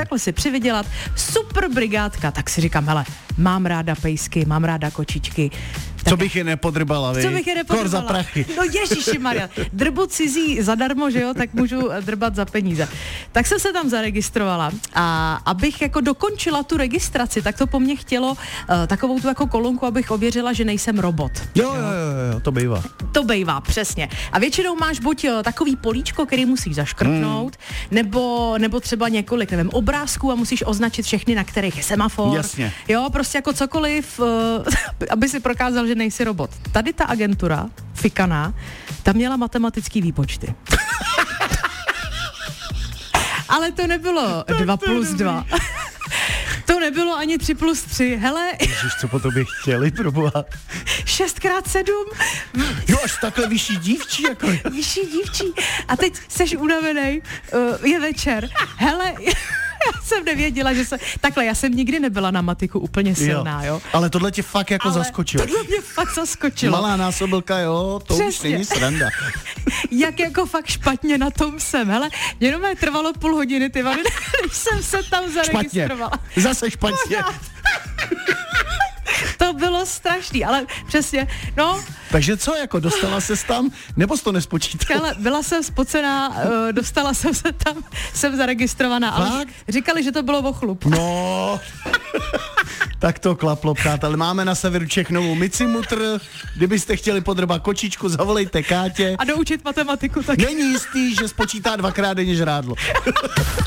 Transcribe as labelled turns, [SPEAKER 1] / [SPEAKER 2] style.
[SPEAKER 1] takhle si přivydělat. Super brigádka, tak si říkám, hele, mám ráda pejsky, mám ráda kočičky.
[SPEAKER 2] Co bych je nepodrbala,
[SPEAKER 1] Co bych je nepodrbala?
[SPEAKER 2] Kor za prachy.
[SPEAKER 1] No ježišimarja, drbu cizí zadarmo, že jo, tak můžu drbat za peníze. Tak jsem se tam zaregistrovala a abych jako dokončila tu registraci, tak to po mně chtělo takovou tu jako kolonku, abych ověřila, že nejsem robot.
[SPEAKER 2] Jo, to bývá.
[SPEAKER 1] To bývá, přesně. A většinou máš buď takový políčko, který musíš zaškrtnout, nebo třeba několik, nevím, obrázků a musíš označit všechny, na kterých je semafor.
[SPEAKER 2] Jasně.
[SPEAKER 1] Jo, prostě jako cokoliv, aby si prokázal, že nejsi robot. Tady ta agentura, fikaná, tam měla matematický výpočty. Ale to nebylo 2 plus 2. To nebylo ani 3 plus 3. Hele.
[SPEAKER 2] Ježiš, co po tobě chtěli, proboha.
[SPEAKER 1] 6x7.
[SPEAKER 2] Jo, až takhle vyšší dívčí, jako.
[SPEAKER 1] Vyšší dívčí. A teď seš unavenej, je večer. Hele, já jsem nevěděla, že se... Takhle, já jsem nikdy nebyla na matiku úplně silná, jo.
[SPEAKER 2] Ale tohle tě fakt jako zaskočilo.
[SPEAKER 1] Tohle mě fakt zaskočilo.
[SPEAKER 2] Malá násobilka, jo, to
[SPEAKER 1] Přesně.
[SPEAKER 2] už není sranda.
[SPEAKER 1] Jak jako fakt špatně na tom jsem. Hele, jenom mě trvalo půl hodiny, ty vady, když jsem se tam zaregistrovala.
[SPEAKER 2] Špatně. Zase špatně.
[SPEAKER 1] To bylo strašný, ale přesně, no.
[SPEAKER 2] Takže co, jako dostala ses tam, nebo jsi to nespočítala?
[SPEAKER 1] Ale byla jsem spocená, dostala jsem se tam, jsem zaregistrovaná, ale říkali, že to bylo o chlup.
[SPEAKER 2] No, tak to klaplo, přátelé. Máme na severu Čech novou Micimutr. Kdybyste chtěli podrbat kočičku, zavolejte Kátě.
[SPEAKER 1] A doučit matematiku taky.
[SPEAKER 2] Není jistý, že spočítá 2krát denně žrádlo.